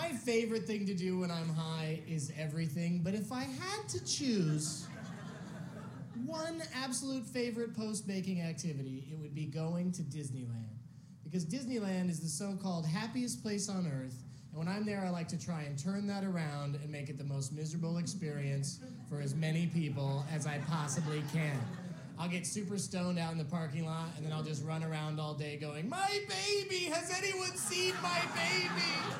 My favorite thing to do when I'm high is everything, but if I had to choose one absolute favorite post-baking activity, it would be going to Disneyland. Because Disneyland is the so-called happiest place on earth, and when I'm there, I like to try and turn that around and make it the most miserable experience for as many people as I possibly can. I'll get super stoned out in the parking lot, and then I'll just run around all day going, "My baby! Has anyone seen my baby?"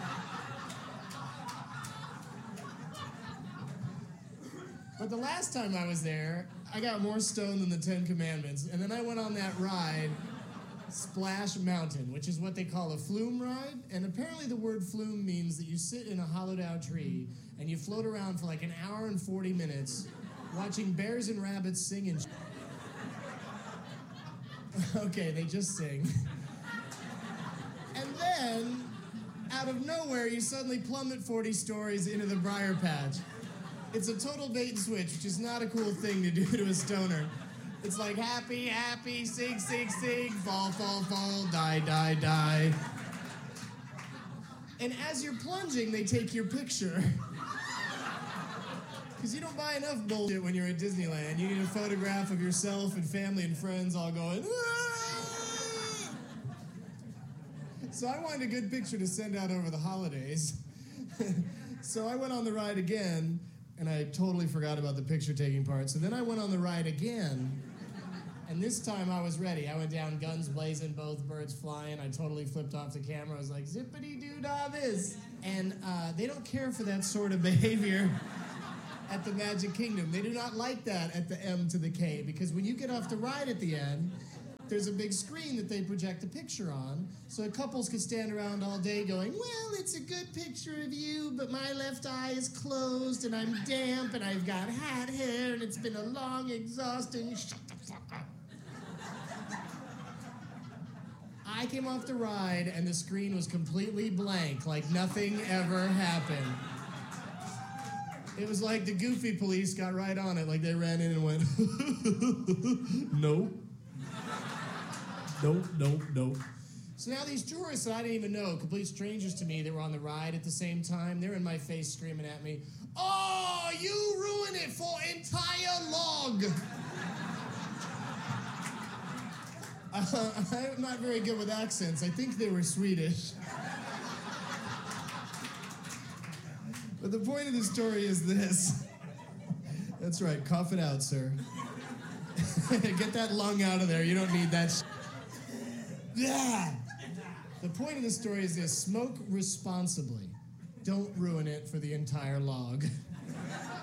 But the last time I was there, I got more stoned than the Ten Commandments, and then I went on that ride, Splash Mountain, which is what they call a flume ride, and apparently the word flume means that you sit in a hollowed-out tree and you float around for like an hour and 40 minutes watching bears and rabbits sing and Okay, they just sing. And then, out of nowhere, you suddenly plummet 40 stories into the briar patch. It's a total bait and switch, which is not a cool thing to do to a stoner. It's like happy, happy, sing, sing, sing, fall, fall, fall, die, die, die. And as you're plunging, they take your picture. Because you don't buy enough bullshit when you're at Disneyland. You need a photograph of yourself and family and friends all going, "Aah!" So I wanted a good picture to send out over the holidays. So I went on the ride again, and I totally forgot about the picture-taking part. So then I went on the ride again, and this time I was ready. I went down guns blazing, both birds flying. I totally flipped off the camera. I was like, zippity-doo-dah this. And they don't care for that sort of behavior at the Magic Kingdom. They do not like that at the M to the K, because when you get off the ride at the end, there's a big screen that they project a picture on, so couples could stand around all day going, "Well, it's a good picture of you, but my left eye is closed, and I'm damp, and I've got hat hair, and it's been a long, exhausting..." Shut the fuck up. I came off the ride, and the screen was completely blank, like nothing ever happened. It was like the Goofy police got right on it, like they ran in and went, "Nope. Nope, nope, nope." So now these tourists that I didn't even know, complete strangers to me, that were on the ride at the same time, they're in my face screaming at me, "Oh, you ruined it for entire log." I'm not very good with accents. I think they were Swedish. But the point of the story is this. That's right, cough it out, sir. Get that lung out of there. You don't need that. Yeah. The point of the story is this: smoke responsibly. Don't ruin it for the entire log.